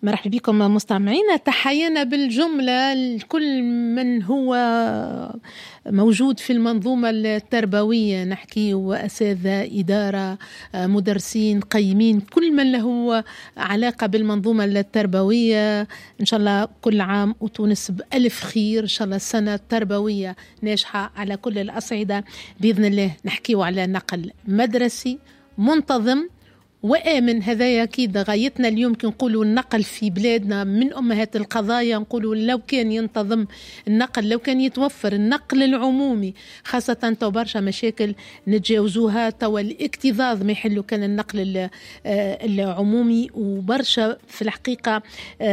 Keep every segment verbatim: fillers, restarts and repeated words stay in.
مرحبا بكم مستمعينا. تحيينا بالجملة لكل من هو موجود في المنظومة التربوية، نحكي وأساتذة، إدارة، مدرسين، قيمين، كل من له علاقة بالمنظومة التربوية. إن شاء الله كل عام وتونس بألف خير، إن شاء الله السنة التربوية ناجحة على كل الأصعدة بإذن الله. نحكي على نقل مدرسي منتظم وآمن، هذا أكيد غايتنا اليوم. كي نقولوا النقل في بلادنا من أمهات القضايا، نقولوا لو كان ينتظم النقل، لو كان يتوفر النقل العمومي، خاصة تو برشا مشاكل نتجاوزوها توا، الاكتظاظ ما يحلوا كان النقل العمومي، وبرشا في الحقيقة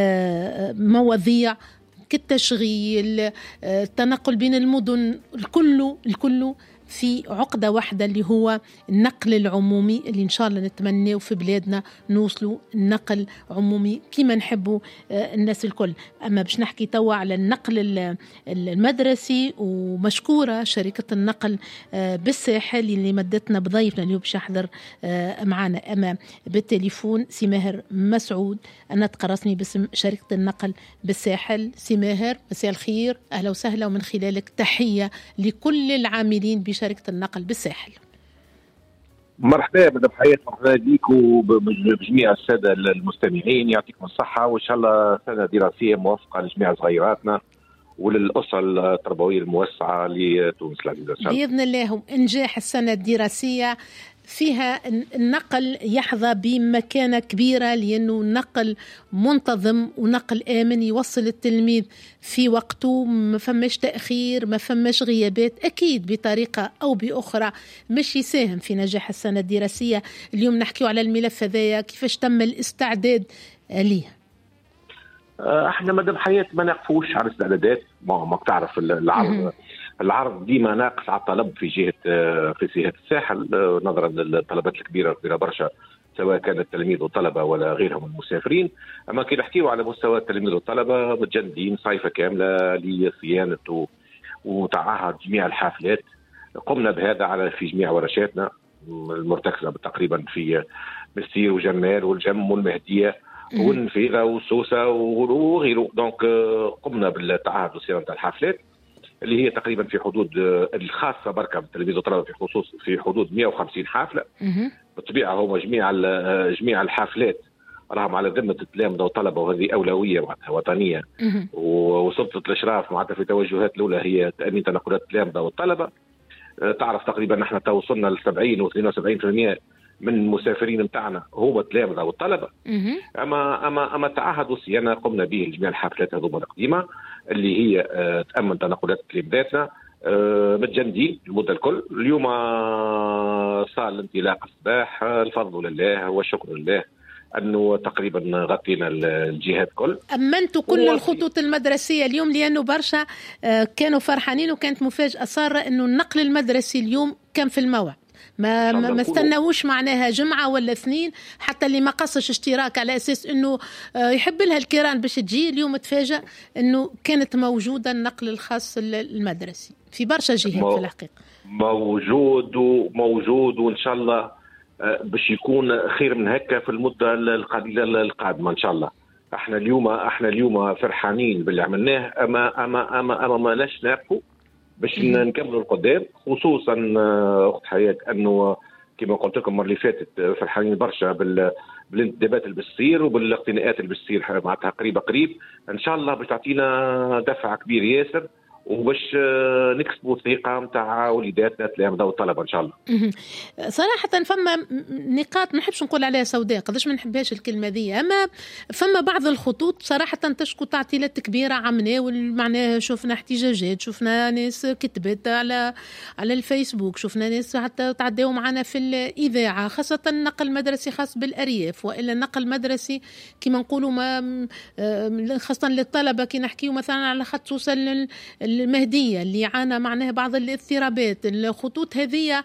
مواضيع كالتشغيل، التنقل بين المدن، الكل الكل في عقدة واحدة اللي هو النقل العمومي، اللي إن شاء الله نتمناه في بلادنا نوصلوا النقل عمومي كما نحبوا الناس الكل. أما باش نحكي توا على النقل المدرسي، ومشكورة شركة النقل بالساحل اللي مدتنا بضيفنا اليوم باش يحضر معنا. أما بالتليفون سي ماهر مسعود، الناطق الرسمي باسم شركة النقل بالساحل. سي ماهر مساء الخير، أهلا وسهلا، ومن خلالك تحية لكل العاملين بشركة النقل بالساحل. مرحبا مدام حياة، مرحبا بيك وبجميع السادة المستمعين، يعطيكم الصحة، وإن شاء الله سنة دراسية موفقة لجميع صغيراتنا وللأسرة التربوية الموسعة لتونس العزيزة إن شاء الله بإذن الله. إنجاح السنة الدراسية فيها النقل يحظى بمكانة كبيرة، لأنه نقل منتظم ونقل آمن يوصل التلميذ في وقته، ما فماش تأخير، ما فماش غيابات، أكيد بطريقة أو بأخرى مش يساهم في نجاح السنة الدراسية. اليوم نحكي على الملف هذايا، كيفاش تم الاستعداد ليه؟ احنا مدام حياة ما نقفوش على الاستعدادات، ما, ما بتعرف العرض العرض ديما ناقص على الطلب في جهه في جهه الساحل، نظرا للطلبات الكبيره الكبيره برشا، سواء كان التلاميذ والطلبه ولا غيرهم المسافرين. اما كي نحكيو على مستوى التلاميذ والطلبه متجندين صيفه كامله لصيانه وتعهد جميع الحافلات. قمنا بهذا على في جميع ورشاتنا المرتكزه تقريبا في مستير وجمال والجم والمهديه والنفيرة وسوسة وغيره. دونك قمنا بالتعهد وصيانة الحافلات اللي هي تقريبا في حدود الخاصة بركة بالتلاميذ والطلبة في خصوص في حدود مئة وخمسين حافلة. بالطبيعة هما جميع جميع الحافلات راهم على ذمة التلامذة والطلبة، وهذه أولوية معناتها وطنية، وسلطة الإشراف معناتها في توجهات الأولى هي تأمين تنقلات التلامذة والطلبة. تعرف تقريبا نحن توصلنا ل سبعين و اثنين وسبعين بالمئة من المسافرين متاعنا هو التلامذة والطلبة. اما اما اما التعهد والصيانه قمنا به لجميع الحافلات هذوما القديمه اللي هي آه تامن تنقلات تلامذاتنا آه متجندين المده الكل. اليوم آه صار الانطلاق الصباح، آه الفضل لله والشكر لله انه تقريبا غطينا الجهات كل. امنتوا كل الخطوط المدرسيه اليوم، لانه برشا آه كانوا فرحانين، وكانت مفاجاه ساره انه النقل المدرسي اليوم كان في الموعد، ما ما استناوش معناها جمعة ولا اثنين، حتى اللي ما قصش اشتراك على أساس أنه يحب لها الكيران باش تجي. اليوم تفاجأ أنه كانت موجودة النقل الخاص المدرسي في برشا جهات في الحقيقة. موجود وموجود وإن شاء الله باش يكون خير من هكا في المدة القليلة القادمة إن شاء الله. احنا اليوم احنا اليوم فرحانين باللي عملناه، أما أما أما أما ما لاش ناقفوا باش نكملوا القدام، خصوصا اخت حياة انه كما قلت لكم المره اللي فاتت فرحانين برشا بالانتدابات اللي بتصير وبالاقتناءات اللي بتصير معناتها قريبه قريب ان شاء الله، باش تعطينا دفع كبير ياسر وباش نكسبوا الثقه نتاع وليداتنا التلامذه والطلبه ان شاء الله. صراحه فما نقاط ما نحبش نقول عليها سوداء، قداش ما نحبهاش الكلمه دي، اما فما بعض الخطوط صراحه تشكو تعطيلات كبيره عملناه، معناها شفنا احتجاجات، شفنا ناس كتبت على على الفيسبوك، شفنا ناس حتى تعداوا معنا في الاذاعه، خاصه نقل مدرسي خاص بالارياف، والا نقل مدرسي كما نقولوا ما خاصه للطلبه كي نحكيو مثلا على خط توصل المهدية اللي عانى معناها بعض الاضطرابات. الخطوط هذه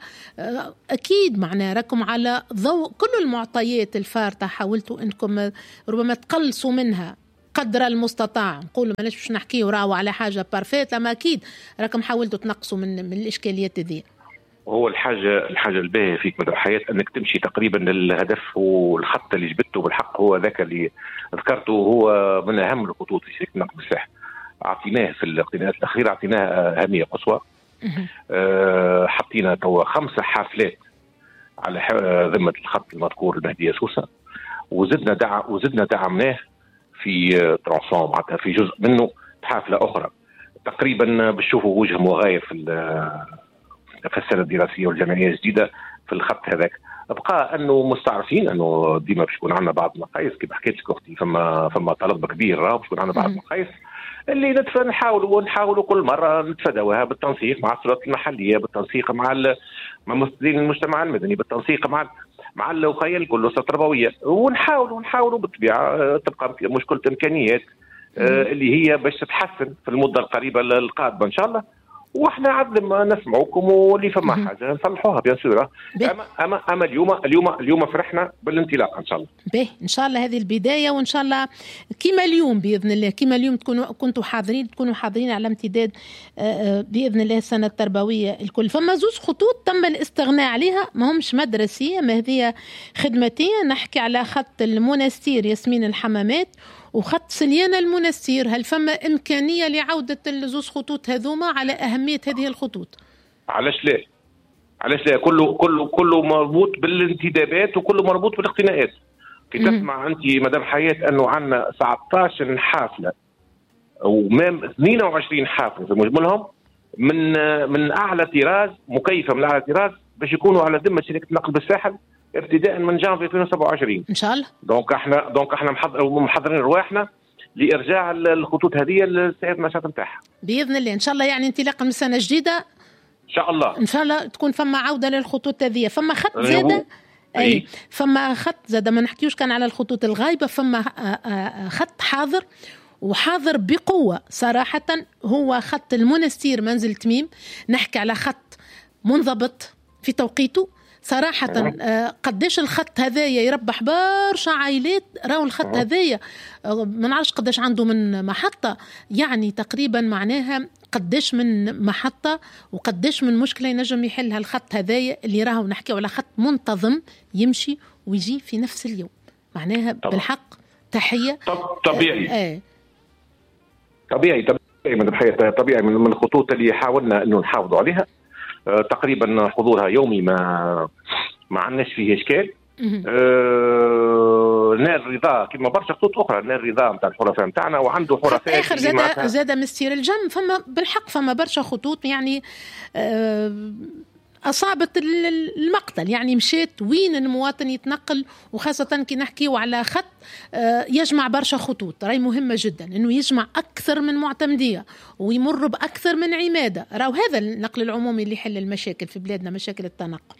أكيد معناها راكم على ضوء كل المعطيات الفارطة، حاولتوا أنكم ربما تقلصوا منها قدر المستطاع. نقول ما نش نحكي وراو على حاجة بارفيت، لما أكيد راكم حاولتوا تنقصوا من من الإشكاليات هذه. هو الحاجه الحاجه الباهيه فيك مدى الحياه انك تمشي تقريبا للهدف، والخط اللي جبته بالحق هو ذاك اللي ذكرته، هو من اهم الخطوط في شركه النقل بالساحل. اعطيناه في القناعات الاخيره، اعطيناه اهميه قصوى. أه حطينا توا خمسه حافلات على ذمه الخط المذكور المهديه سوسه، وزدنا دعم وزدنا دعمناه في ترانسفورم معناتها في جزء منه حافله اخرى. تقريبا بتشوفوا وجه مغاير في في السنه الدراسيه والجامعيه الجديده في الخط هذاك. بقى انه مستعرفين انه ديما باش يكون عندنا بعض المقاييس كما حكيت لك اختي، فما فما طلب كبير راه باش يكون عندنا بعض المقاييس اللي ندفع نحاولوا ونحاولوا كل مره نتفادوها بالتنسيق مع السلطات المحليه، بالتنسيق مع مع ممثلين المجتمع المدني، بالتنسيق مع مع الوقايه الكل التربويه، ونحاولوا ونحاولوا بالطبيعه تبقى مشكله امكانيات اللي هي باش تتحسن في المده القريبه القادمه ان شاء الله. واحنا عدل نسمعوكم، واللي فما حاجه نصلحوها بيان سور. اما اما اما اليوم اليوم اليوم فرحنا بالانطلاق ان شاء الله. به ان شاء الله هذه البدايه، وان شاء الله كما اليوم باذن الله، كما اليوم تكونوا كنتوا حاضرين تكونوا حاضرين على امتداد باذن الله السنه التربويه الكل. فما زوج خطوط تم الاستغناء عليها، ما همش مدرسيه، ما هذه خدمتيه. نحكي على خط المنستير ياسمين الحمامات وخط سليانة المنستير. هل فما إمكانية لعودة الزوز خطوط هذوما على أهمية هذه الخطوط؟ علاش لا؟ علاش لا؟ كله كله كله مربوط بالانتدابات وكله مربوط بالاقتناءات. كي تسمع أنت مدام حياة أنه عندنا سبعة عشر حافلة ومام اثنين وعشرين حافلة في مجملهم من من أعلى طراز، مكيفة من أعلى طراز باش يكونوا على ذمة شركة النقل بالساحل ابتداء من جانفي ألفين وسبعة وعشرين ان شاء الله. دونك احنا دونك احنا محضرين رواحنا لارجاع الخطوط هذه للسير النشاط نتاعها باذن الله. ان شاء الله يعني انطلاقا من سنه جديده ان شاء الله، ان شاء الله تكون فما عوده للخطوط هذه. فما خط زاده اي فما خط زاده، ما نحكيوش كان على الخطوط الغايبه، فما خط حاضر وحاضر بقوه صراحه، هو خط المنستير منزل تميم. نحكي على خط منضبط في توقيته صراحة. قديش الخط هذايا يربح برشا عائلات. راهو الخط هذايا ما نعرفش قديش عنده من محطة، يعني تقريبا معناها قديش من محطة وقديش من مشكلة ينجم يحلها الخط هذايا اللي راهو نحكيه على خط منتظم يمشي ويجي في نفس اليوم. معناها طبعا. بالحق تحية. طبيعي آه. طبيعي طبيعي من الحياة، طبيعي من الخطوط اللي حاولنا انه نحافظوا عليها. أه تقريبا حضورها يومي، ما ما عندناش فيه اشكال. أه نال الرضا كما برشا خطوط اخرى، نال الرضا نتاع الحرفاء نتاعنا، وعنده حرفاء اخر زاد زاد مستير الجم. فما بالحق فما برشا خطوط يعني أه أصابت المقتل، يعني مشيت وين المواطن يتنقل، وخاصة كي نحكيو على خط يجمع برشا خطوط. راي مهمة جدا إنه يجمع أكثر من معتمدية ويمر بأكثر من عمادة. راو هذا النقل العمومي اللي يحل المشاكل في بلادنا، مشاكل التنقل.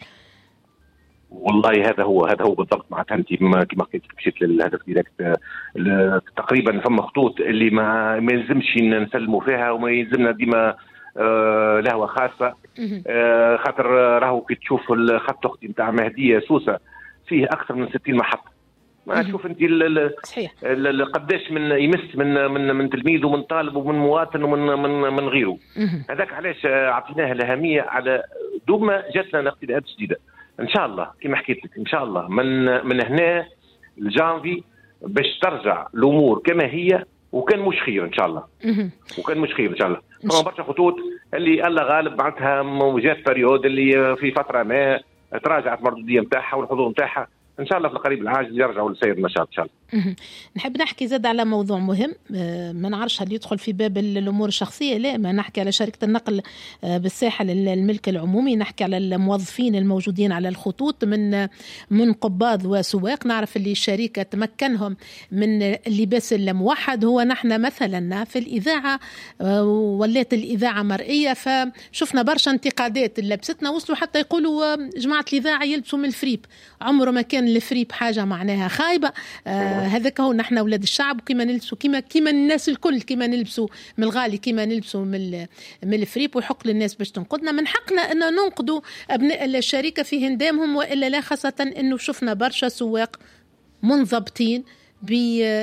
والله هذا هو هذا هو بالضبط. معناتها انت كما قلت مشيت للهدف ديريكت. تقريبا فما خطوط اللي ما ما يلزمش نسلموا فيها، وما يلزمنا ديما آه لهوة خاصة. آه خاطر راهو كي تشوف الخط اختي نتاع مهدية سوسة فيه أكثر من ستين محطة. ما تشوف أنت صحيح قداش من يمس من من من تلميذ ومن طالب ومن مواطن ومن من من غيره. هذاك علاش أعطيناها الأهمية على دوم جاتنا الاقتناءات جديدة إن شاء الله. كما حكيت لك إن شاء الله من من هنا لجانفي باش ترجع الأمور كما هي، وكان مش خير ان شاء الله. وكان مش خير ان شاء الله. فما برشا خطوط اللي الله غالب معناتها موجات بريود اللي في فتره ما تراجعت المردوديه نتاعها والحضور نتاعها. ان شاء الله في القريب العاجل يرجعوا لسير النشاط ان شاء الله. نحب نحكي زاد على موضوع مهم، ما نعرفش هل يدخل في باب الامور الشخصيه، لا ما نحكي على شركه النقل بالساحل الملك العمومي. نحكي على الموظفين الموجودين على الخطوط من من قباض وسواق. نعرف اللي الشركه تمكنهم من اللباس الموحد. هو نحن مثلا في الاذاعه ولات الاذاعه مرئيه، فشفنا برشا انتقادات. لبستنا وصلوا حتى يقولوا جماعه الاذاعه يلبسوا من الفريب. عمره ما كان الفريب حاجه معناها خايبه. آه هذاك هو نحن اولاد الشعب، وكما نلبسوا كما كما الناس الكل، كما نلبسوا من الغالي، كما نلبسوا من من الفريب، ويحق للناس باش تنقدنا. من حقنا ان ننقدوا ابناء الشركه في هندامهم، والا لا، خاصه انه شفنا برشا سواق منضبطين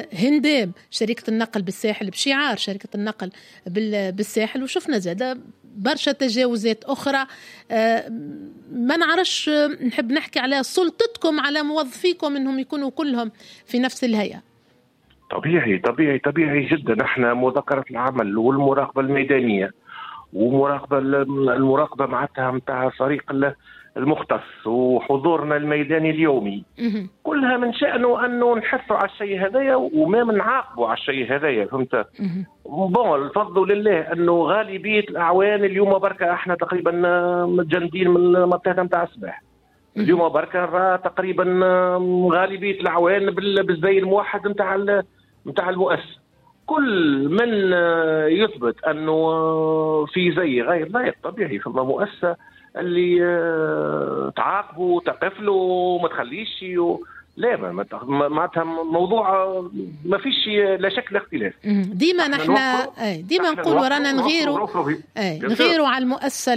بهندام شركه النقل بالساحل، بشعار شركه النقل بالساحل. وشفنا زاده برشا تجاوزات أخرى ما نعرفش، نحب نحكي على سلطتكم على موظفيكم أنهم يكونوا كلهم في نفس الهيئة. طبيعي طبيعي طبيعي جدا. احنا مذكرة العمل والمراقبة الميدانية ومراقبة المراقبة معناتها متاع فريق المختص وحضورنا الميداني اليومي كلها من شأنه أنه نحثوا على الشيء هذايا وما نعاقبوا على الشيء هذايا. فهمت؟ بون الفضل لله أنه غالبية الأعوان اليوم بركة احنا تقريبا متجندين من المنطقة متاع الصباح. اليوم بركة تقريبا غالبية الأعوان بالزي الموحد متاع متاع المؤسسة. كل من يثبت أنه في زي غير لايق طبيعي فما مؤسسة اللي تعاقبه تقفله ما تخليش لا معناتها موضوع ما فيش لا شك لا اختلاف. ديما نحن ديما نقول ورانا نغيروا نغيروا على المؤسسة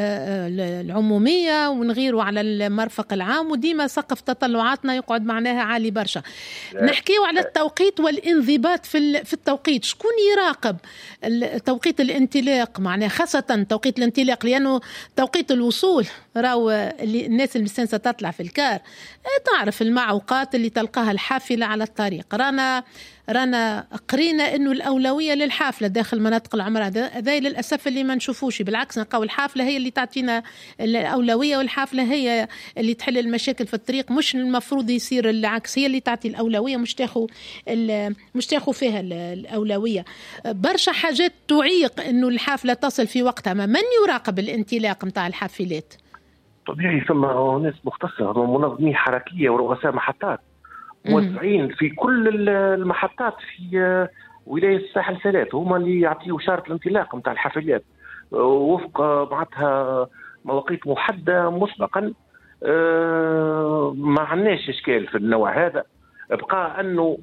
العمومية ونغيروا على المرفق العام وديما سقف تطلعاتنا يقعد معناها عالي برشا. نحكيوا على التوقيت والانضباط في في التوقيت. شكون يراقب توقيت الانطلاق معناها خاصة توقيت الانطلاق لأنه توقيت الوصول راهو الناس المستنسة تطلع في الكار تعرف المعوقات اللي تلقاها الحافلة على الطريق. رانا رانا قرينا انه الاولويه للحافله داخل مناطق العمر هذا للاسف اللي ما نشوفوش. بالعكس نلقاو الحافله هي اللي تعطينا الاولويه والحافله هي اللي تحل المشاكل في الطريق. مش المفروض يصير العكس، هي اللي تعطي الاولويه مش تاخذ مش تاخذ فيها الاولويه. برشا حاجات تعيق انه الحافله تصل في وقتها. ما من يراقب الانطلاق نتاع الحافلات؟ طبيعي ثم ناس مختصه منظمين حركيه ورؤساء محطات موزعين في كل المحطات في ولاية الساحل ثلاث هما اللي يعطيوا إشارة الانطلاق متاع الحافلات وفق معناتها مواقيت محددة مسبقا. ما عندناش إشكال في النوع هذا. بقى أنه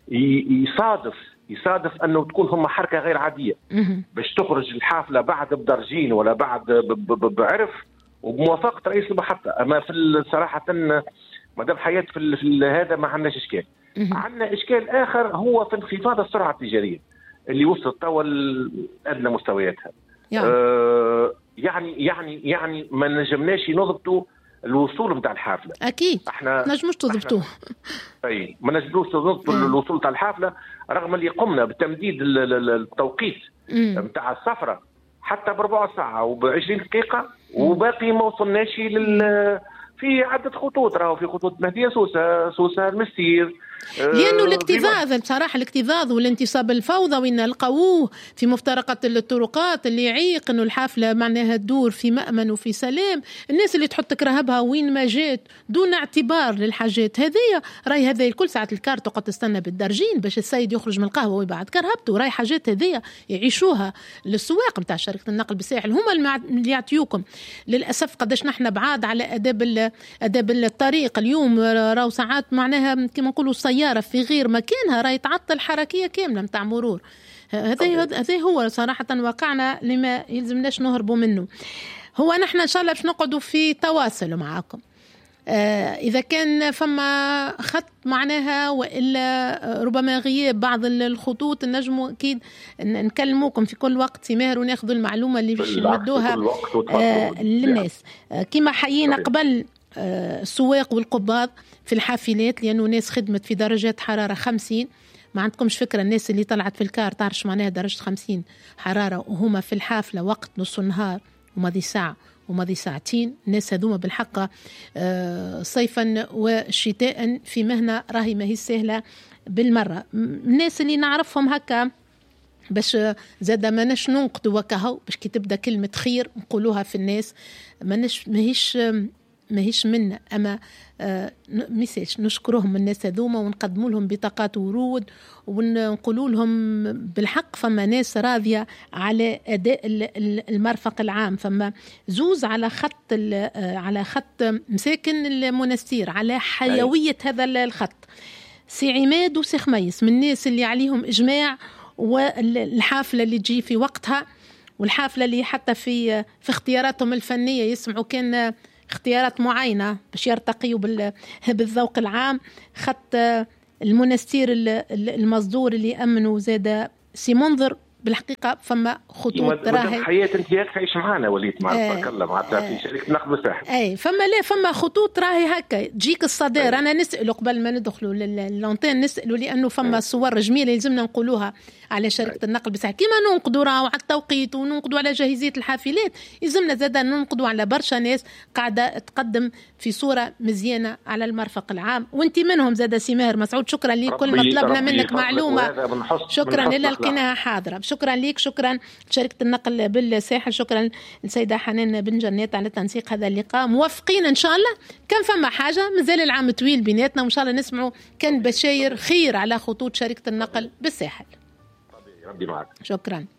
يصادف يصادف أنه تكون هما حركة غير عادية باش تخرج الحافلة بعد بدرجين ولا بعد بعرف وبموافقة رئيس المحطة. أما في الصراحة مدام حياة في, في هذا ما عندناش إشكال. عندنا إشكال آخر هو في انخفاض السرعة التجارية اللي وصلت توا أدنى مستوياتها. يعني. آه يعني يعني يعني ما نجمناش نضبطوا الوصول متاع الحافلة. أكيد احنا نجموش تضبطوه. أي ما نجموش نضبطوا الوصول متاع الحافلة رغم اللي قمنا بتمديد التوقيت متاع السفرة حتى بربع ساعة وبعشرين دقيقة وباقي ما وصلناش لل في عدة خطوط. راهو في خطوط مهدية سوسة سوسة المسير لأنه الاكتظاظ بصراحة الاكتظاظ والانتصاب الفوضوي نلقوه في مفترقة الطرقات اللي يعيق انه الحافلة معناها تدور في مأمن وفي سلام. الناس اللي تحط كرهبها وين ما جات دون اعتبار للحاجات هذه راي هذا الكل ساعة الكار تقعد تستنى بالدرجين باش السيد يخرج من القهوة ويبعد كرهبته. راي حاجات هذه يعيشوها للسواق متاع شركة النقل بالساحل هما اللي يعطيوكم. للأسف قداش نحن بعاد على أداب أداب الطريق. اليوم راو ساعات معناها كما نقولوا سيارة في غير مكانها راهي تعطل حركية كاملة متاع مرور. هذا هذا هو صراحة واقعنا لما يلزمناش نهربوا منه. هو نحن إن شاء الله باش نقعدوا في تواصل معاكم. آه إذا كان فما خط معناها وإلا ربما غياب بعض الخطوط نجموا أكيد نكلموكم في كل وقت سماهر وناخذوا المعلومة اللي باش نمدوها آه للناس. آه كما حيينا قبل السواق والقباض في الحافلات لأنه ناس خدمت في درجات حرارة خمسين. ما عندكمش فكرة الناس اللي طلعت في الكار تعرفش معناها درجة خمسين حرارة وهما في الحافلة وقت نص النهار وماضي ساعة وماضي ساعتين. الناس هذوما بالحق صيفا وشتاء في مهنة راهي ما هي سهلة بالمرة. الناس اللي نعرفهم هكا باش زاد ما نش ننقدوا وكهو باش كي تبدأ كلمة خير نقولوها في الناس ما نش ما هيش ما هيش منا أما آه ميساج نشكرهم الناس هذوما ونقدموا لهم بطاقات ورود ونقولوا لهم بالحق فما ناس راضية على أداء المرفق العام. فما زوز على خط على خط مساكن المنستير على حيوية هذا الخط. سي عماد وسي خميس من الناس اللي عليهم إجماع والحافلة اللي تجي في وقتها والحافلة اللي حتى في في اختياراتهم الفنية يسمعوا كان اختيارات معينة باش يرتقيوا بالذوق العام. خط المنستير المصدور اللي أمنوا زاد سي منظر بالحقيقه فما خطوط راهي حياه انت ياك تعيش معنا وليت مع تبارك الله معناتها في شركه النقل بالساحل. اي فما لا فما خطوط راهي هكا تجيك الصدير. أي. انا نساله قبل ما ندخلوا للانتين نساله لانه فما صور جميله يلزمنا نقولوها على شركه النقل بالساحل كيما ننقدوا راهو على التوقيت وننقدوا على جاهزيه الحافلات، يلزمنا زاده ننقدوا على برشا ناس قاعده تقدم في صوره مزيانه على المرفق العام، وانت منهم زاده سي ماهر مسعود. شكرا لك، كل ما طلبنا منك معلومه شكرا لله لقيناها حاضره. شكرا لك، شكرا شركه النقل بالساحل، شكرا السيده حنان بن جنات على تنسيق هذا اللقاء. موفقين ان شاء الله. كان فما حاجه مازال العام طويل بيناتنا وان شاء الله نسمعوا كان بشاير خير على خطوط شركه النقل بالساحل. ربي معك. شكرا.